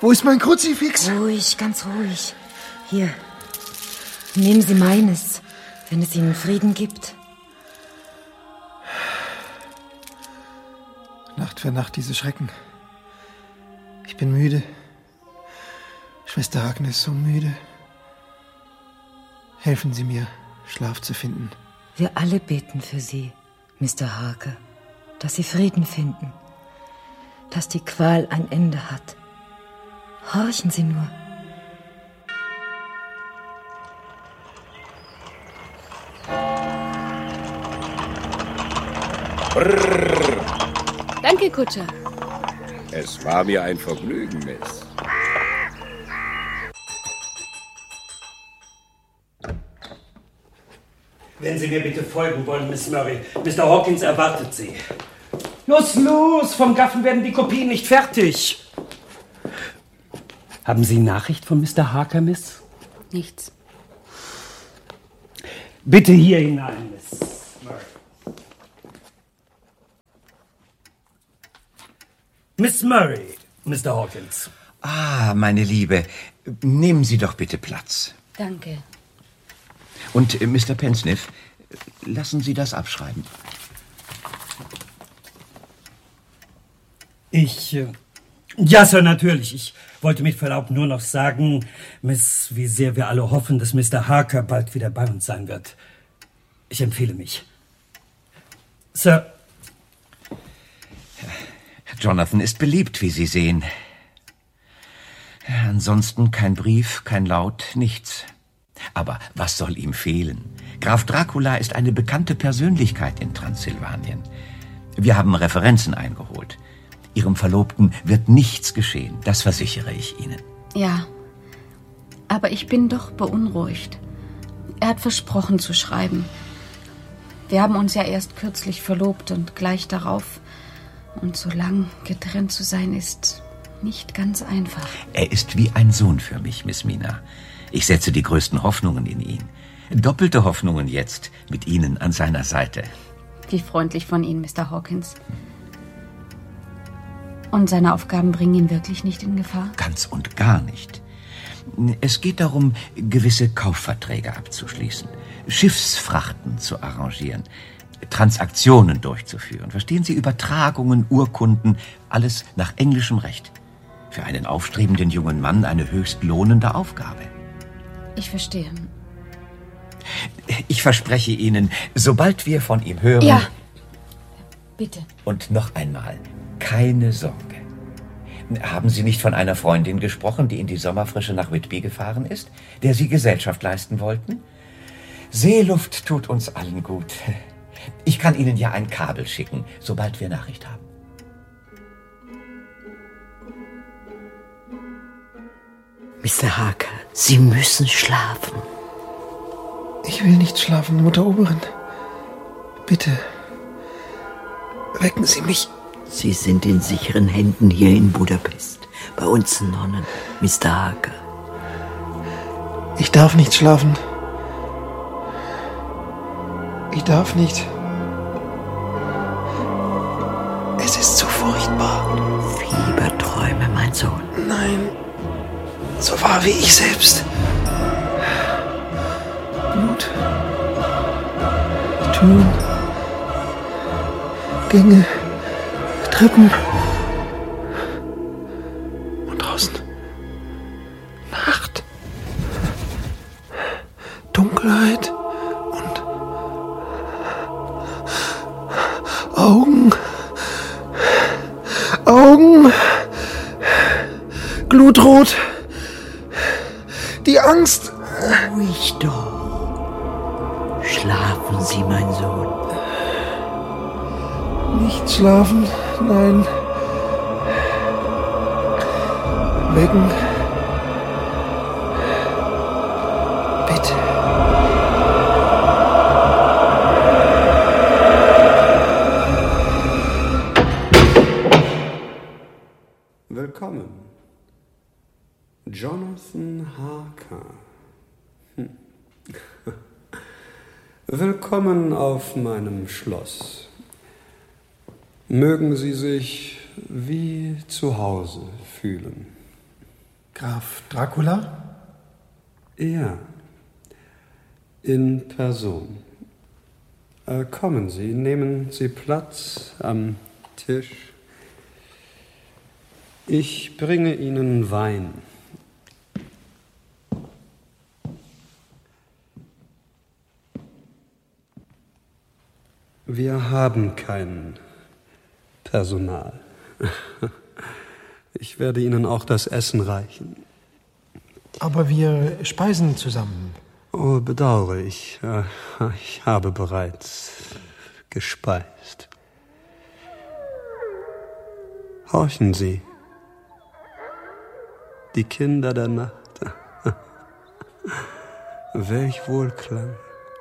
Wo ist mein Kruzifix? Ruhig, ganz ruhig. Hier, nehmen Sie meines, wenn es Ihnen Frieden gibt. Nacht für Nacht diese Schrecken. Ich bin müde. Schwester Agnes, so müde. Helfen Sie mir, Schlaf zu finden. Wir alle beten für Sie, Mr. Harker, dass Sie Frieden finden, dass die Qual ein Ende hat. Horchen Sie nur. Brrr. Danke, Kutscher. Es war mir ein Vergnügen, Miss. Wenn Sie mir bitte folgen wollen, Miss Murray. Mr. Hawkins erwartet Sie. Los, los! Vom Gaffen werden die Kopien nicht fertig. Haben Sie Nachricht von Mr. Harker, Miss? Nichts. Bitte hier hinein, Miss Murray. Miss Murray, Mr. Hawkins. Ah, meine Liebe, nehmen Sie doch bitte Platz. Danke. Und Mr. Pensniff, lassen Sie das abschreiben. Ja, Sir, natürlich. Ich wollte mit Verlaub nur noch sagen, Miss, wie sehr wir alle hoffen, dass Mr. Harker bald wieder bei uns sein wird. Ich empfehle mich. Sir. Jonathan ist beliebt, wie Sie sehen. Ansonsten kein Brief, kein Laut, nichts. Aber was soll ihm fehlen? Graf Dracula ist eine bekannte Persönlichkeit in Transsilvanien. Wir haben Referenzen eingeholt. Ihrem Verlobten wird nichts geschehen, das versichere ich Ihnen. Ja, aber ich bin doch beunruhigt. Er hat versprochen zu schreiben. Wir haben uns ja erst kürzlich verlobt und gleich darauf. Und so lang getrennt zu sein, ist nicht ganz einfach. Er ist wie ein Sohn für mich, Miss Mina. Ich setze die größten Hoffnungen in ihn. Doppelte Hoffnungen jetzt, mit Ihnen an seiner Seite. Wie freundlich von Ihnen, Mr. Hawkins. Und seine Aufgaben bringen ihn wirklich nicht in Gefahr? Ganz und gar nicht. Es geht darum, gewisse Kaufverträge abzuschließen, Schiffsfrachten zu arrangieren, Transaktionen durchzuführen. Verstehen Sie, Übertragungen, Urkunden, alles nach englischem Recht. Für einen aufstrebenden jungen Mann eine höchst lohnende Aufgabe. Ich verstehe. Ich verspreche Ihnen, sobald wir von ihm hören... Ja, bitte. Und noch einmal, keine Sorge. Haben Sie nicht von einer Freundin gesprochen, die in die Sommerfrische nach Whitby gefahren ist, der Sie Gesellschaft leisten wollten? Seeluft tut uns allen gut. Ich kann Ihnen ja ein Kabel schicken, sobald wir Nachricht haben. Mr. Harker, Sie müssen schlafen. Ich will nicht schlafen, Mutter Oberin. Bitte, wecken Sie mich. Sie sind in sicheren Händen hier in Budapest. Bei uns Nonnen, Mr. Harker. Ich darf nicht schlafen. Ich darf nicht. Es ist zu furchtbar. Fieberträume, mein Sohn. Nein, so wahr wie ich selbst. Blut. Türen. Gänge. Treppen. Und draußen. Nacht. Dunkelheit. Und Augen. Augen. Glutrot. Die Angst. Ruhig doch. Schlafen Sie, mein Sohn. Nicht schlafen, nein. Wecken. Bitte. Willkommen. Jonathan Harker. Willkommen auf meinem Schloss. Mögen Sie sich wie zu Hause fühlen. Graf Dracula? Ja, in Person. Kommen Sie, nehmen Sie Platz am Tisch. Ich bringe Ihnen Wein. Wir haben kein Personal. Ich werde Ihnen auch das Essen reichen. Aber wir speisen zusammen. Oh, bedauere ich. Ich habe bereits gespeist. Horchen Sie. Die Kinder der Nacht. Welch Wohlklang.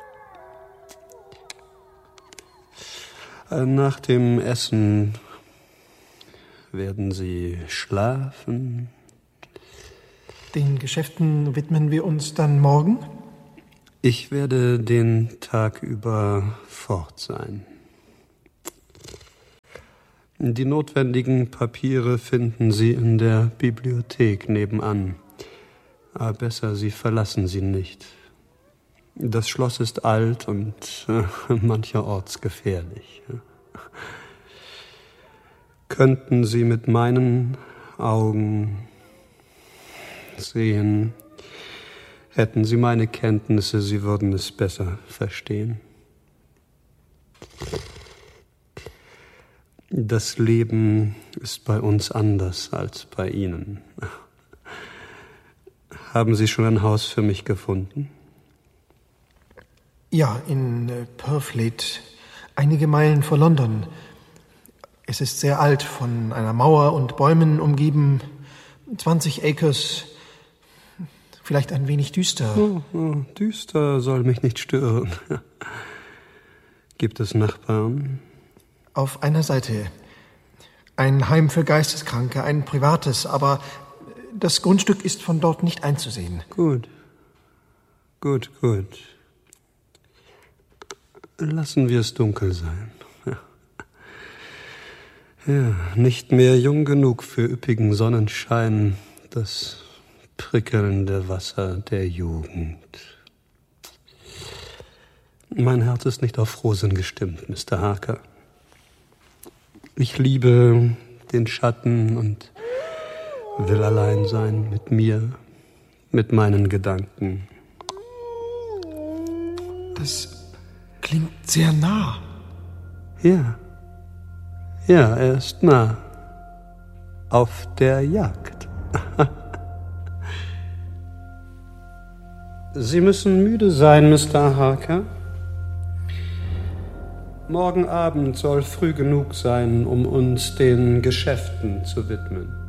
Nach dem Essen werden Sie schlafen. Den Geschäften widmen wir uns dann morgen? Ich werde den Tag über fort sein. Die notwendigen Papiere finden Sie in der Bibliothek nebenan. Aber besser, Sie verlassen sie nicht. Das Schloss ist alt und mancherorts gefährlich. Könnten Sie mit meinen Augen sehen, hätten Sie meine Kenntnisse, Sie würden es besser verstehen. Das Leben ist bei uns anders als bei Ihnen. Haben Sie schon ein Haus für mich gefunden? Ja, in Purfleet, einige Meilen vor London. Es ist sehr alt, von einer Mauer und Bäumen umgeben, 20 Acres, vielleicht ein wenig düster. Düster soll mich nicht stören. Gibt es Nachbarn? Auf einer Seite ein Heim für Geisteskranke, ein privates, aber das Grundstück ist von dort nicht einzusehen. Gut. Lassen wir es dunkel sein. Ja, nicht mehr jung genug für üppigen Sonnenschein, das prickelnde Wasser der Jugend. Mein Herz ist nicht auf Frohsinn gestimmt, Mr. Harker. Ich liebe den Schatten und will allein sein mit mir, mit meinen Gedanken. Das klingt sehr nah. Ja, er ist nah. Auf der Jagd. Sie müssen müde sein, Mr. Harker. Morgen Abend soll früh genug sein, um uns den Geschäften zu widmen.